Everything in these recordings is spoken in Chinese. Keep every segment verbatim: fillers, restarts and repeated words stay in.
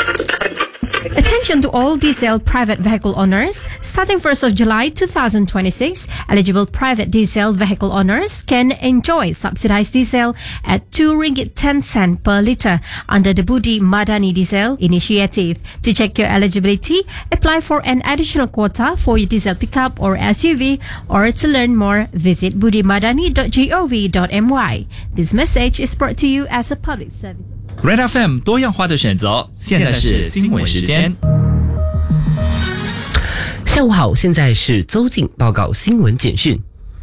Attention to all diesel private vehicle owners. Starting first of July twenty twenty-six, eligible private diesel vehicle owners can enjoy subsidized diesel at two ringgit ten cents per litre under the Budi Madani Diesel Initiative. To check your eligibility, apply for an additional quota for your diesel pickup or S U V, or to learn more, visit budi madani dot gov dot my. This message is brought to you as a public service. Red F M 多样化的选择，现在是新闻时间。 下午好，现在是周景报告新闻简讯。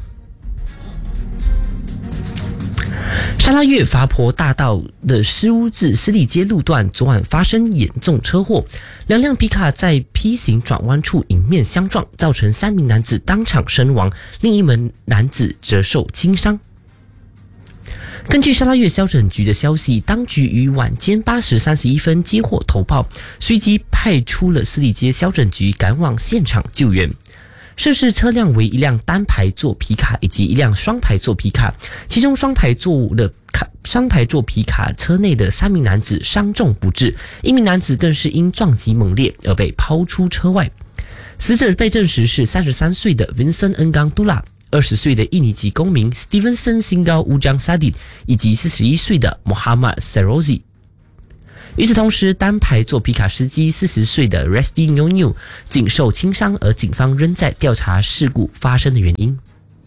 沙拉越伐坡大道的施屋至施利街路段昨晚发生严重车祸，两辆皮卡在 P 型转弯处迎面相撞，造成三名男子当场身亡，另一名男子则受轻伤。根据沙拉越消拯局的消息，当局于晚间八时三十一分接获投报，随即派出了施利街消拯局赶往现场救援。涉事车辆为一辆单排座皮卡以及一辆双排座皮卡，其中双排座的双排座皮卡车内的三名男子伤重不治，一名男子更是因撞击猛烈而被抛出车外。死者被证实是三十三岁的 Vincent Enggang Dula，二十岁的印尼籍公民 Stevenson Singgau Ujang Sadin 以及四十一岁的 Muhammad Serozi。与此同时，单排座皮卡司机四十岁的 Resti Nyonya 仅受轻伤，而警方仍在调查事故发生的原因。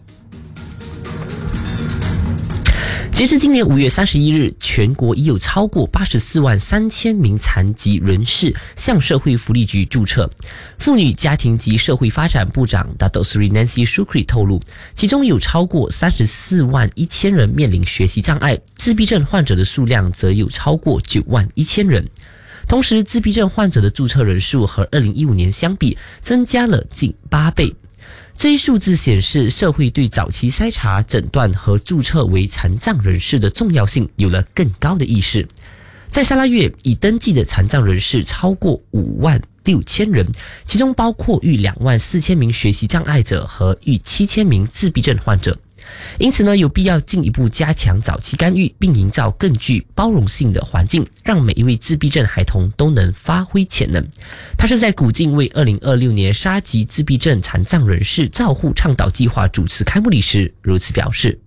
截至今年五月三十一日，全国已有超过八十四万三千名残疾人士向社会福利局注册。妇女家庭及社会发展部长 Datuk Seri Nancy Shukri 透露，其中有超过三十四万一千人面临学习障碍，自闭症患者的数量则有超过九万一千人。同时，自闭症患者的注册人数和二零一五年相比增加了近八倍。这一数字显示，社会对早期筛查、诊断和注册为残障人士的重要性有了更高的意识。在沙拉越，已登记的残障人士超过五万六千人，其中包括逾两万四千名学习障碍者和逾七千名自闭症患者。因此呢，有必要进一步加强早期干预，并营造更具包容性的环境，让每一位自闭症孩童都能发挥潜能。他是在古晋为二零二六年沙吉自闭症残障人士照护倡导计划主持开幕礼时如此表示。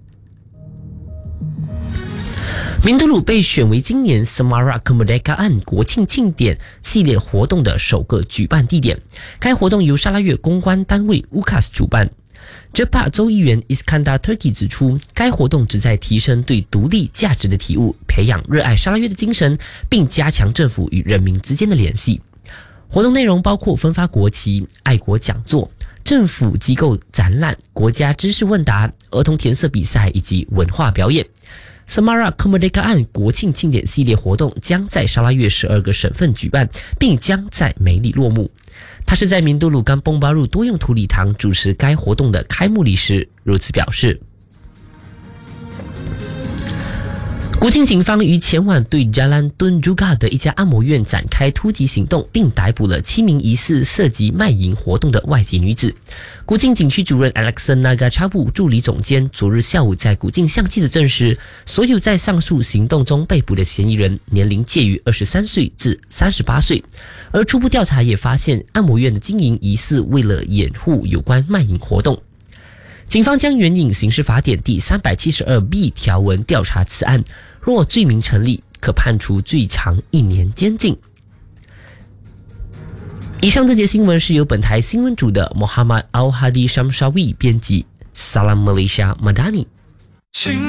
明都鲁被选为今年 Semarak Kemerdekaan 国庆庆典系列活动的首个举办地点。该活动由沙拉越公关单位 U K A S 主办。Jepa 州议员 Iskandar Turki 指出，该活动旨在提升对独立价值的体悟，培养热爱沙拉越的精神，并加强政府与人民之间的联系。活动内容包括分发国旗、爱国讲座、政府机构展览、国家知识问答、儿童填色比赛以及文化表演。Semarak Kemerdekaan 国庆庆典系列活动将在沙拉越十二个省份举办，并将在梅里落幕。他是在明都鲁甘崩巴路多用途礼堂主持该活动的开幕礼时如此表示。古晋警方于前晚对 Jalan Tun Juga 的一家按摩院展开突击行动，并逮捕了七名疑似涉及卖淫活动的外籍女子。古晋警区主任 Alexan Nagachabu 助理总监昨日下午在古晋向记者证实，所有在上述行动中被捕的嫌疑人年龄介于二十三岁至三十八岁，而初步调查也发现按摩院的经营疑似为了掩护有关卖淫活动。警方将援引刑事法典第三百七十二 B 条文调查此案，若罪名成立，可判处最长一年监禁。以上这节新闻是由本台新闻组的 Muhammad Al-Hadi Shamshawi 编辑 Salam Malaysia Madani。